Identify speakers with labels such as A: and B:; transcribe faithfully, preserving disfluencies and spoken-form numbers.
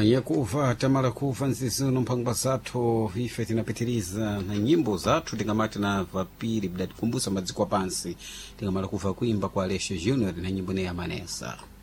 A: Yakuva tamala kuva nzizuno mphangwa zathu ife tinapitiriza na nyimbo zathu tingamati na vapiri bidatikumbusa madziko pansi tingamala kuva kuimba kwa Alessio Junior na nyimbo ne ya Manesa.